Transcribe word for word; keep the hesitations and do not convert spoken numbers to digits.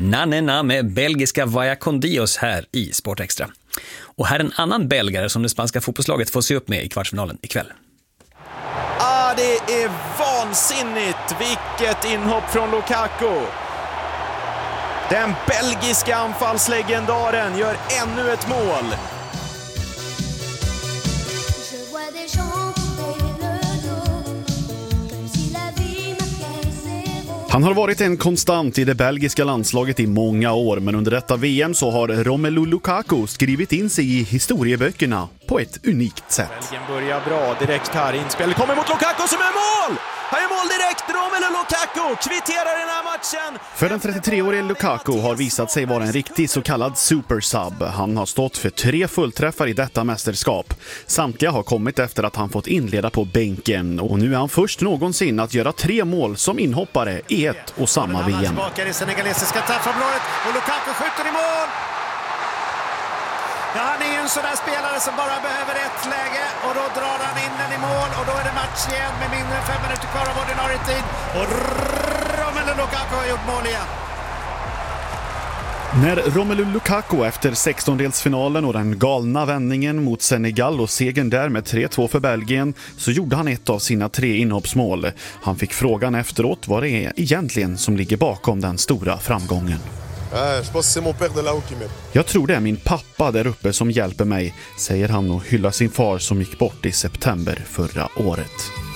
Nanena med belgiska Vaya con Dios här i Sportextra. Och här är en annan belgare som det spanska fotbollslaget får se upp med i kvartsfinalen ikväll. Ah, det är vansinnigt! Vilket inhopp från Lukaku! Den belgiska anfallslegendaren gör ännu ett mål. Han har varit en konstant i det belgiska landslaget i många år, men under detta V M så har Romelu Lukaku skrivit in sig i historieböckerna på ett unikt sätt. Belgien börjar bra, direkt här inspel kommer mot Lukaku som är mål! Han är mål direkt, Romelu Lukaku kvitterar den här matchen. För den trettiotre-årige Lukaku har visat sig vara en riktig så kallad supersub. Han har stått för tre fullträffar i detta mästerskap. Samtliga har kommit efter att han fått inleda på bänken, och nu är han först någonsin att göra tre mål som inhoppare i ett och samma V M. Tillbaka i senegalesiska straffområdet och Lukaku skjuter i mål. Ja, han är ju en sån där spelare som bara behöver ett läge och då drar han in den i mål och då är det match igen med mindre än fem minuter kvar av ordinarie tid. Och Romelu Lukaku har gjort mål igen. När Romelu Lukaku efter sextondelsfinalen och den galna vändningen mot Senegal och segern där med tre två för Belgien, så gjorde han ett av sina tre inhoppsmål. Han fick frågan efteråt vad det är egentligen som ligger bakom den stora framgången. Jag tror det är min pappa där uppe som hjälper mig, säger han och hyllar sin far som gick bort i september förra året.